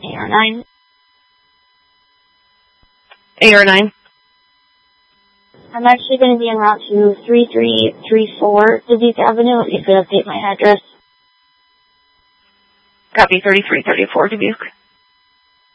AR9. AR9. I'm actually going to be en route to 3334 Dubuque Avenue. If you could update my address. Copy 3334 Dubuque.